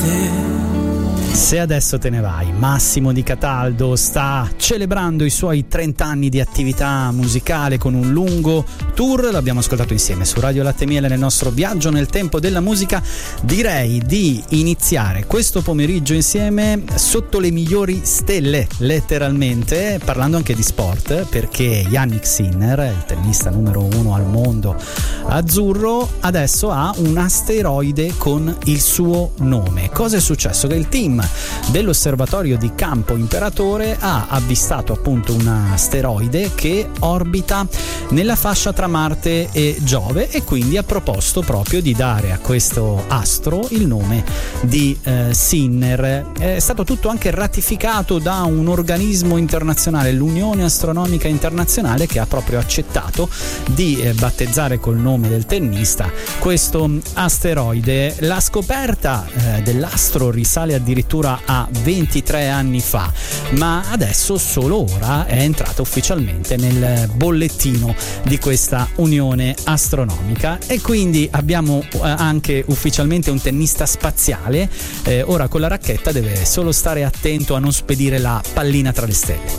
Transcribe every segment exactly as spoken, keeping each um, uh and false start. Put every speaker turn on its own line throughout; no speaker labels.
Se adesso te ne vai, Massimo Di Cataldo sta celebrando i suoi trenta anni di attività musicale con un lungo tour, l'abbiamo ascoltato insieme su Radio Latte Miele nel nostro viaggio nel tempo della musica. Direi di iniziare questo pomeriggio insieme sotto le migliori stelle, letteralmente, parlando anche di sport, perché Jannik Sinner, il tennista numero uno al mondo azzurro, adesso ha un asteroide con il suo nome. Cosa è successo? Che il team dell'osservatorio di Campo Imperatore ha avvistato appunto un asteroide che orbita nella fascia tra Marte e Giove, e quindi ha proposto proprio di dare a questo astro il nome di eh, Sinner. È stato tutto anche ratificato da un organismo internazionale, l'Unione Astronomica Internazionale, che ha proprio accettato di eh, battezzare col nome del tennista questo asteroide. La scoperta eh, dell'astro risale addirittura a ventitré anni fa, ma adesso solo ora è entrata ufficialmente nel bollettino di questa Unione Astronomica, e quindi abbiamo anche ufficialmente un tennista spaziale. Eh, ora con la racchetta deve solo stare attento a non spedire la pallina tra le stelle.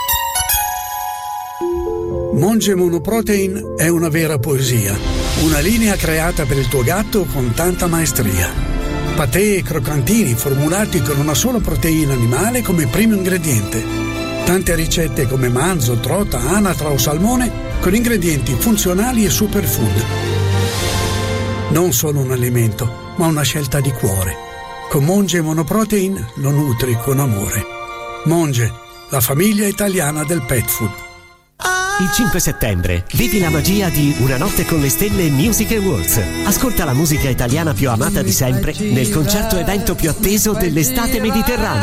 Monge Monoprotein è una vera poesia, una linea creata per il tuo gatto con tanta maestria. Patè e croccantini formulati con una sola proteina animale come primo ingrediente. Tante ricette come manzo, trota, anatra o salmone con ingredienti funzionali e superfood. Non solo un alimento, ma una scelta di cuore. Con Monge Monoprotein lo nutri con amore. Monge, la famiglia italiana del pet food.
Il cinque settembre vivi la magia di Una notte con le stelle Music Awards. Ascolta la musica italiana più amata di sempre nel concerto evento più atteso dell'estate mediterranea.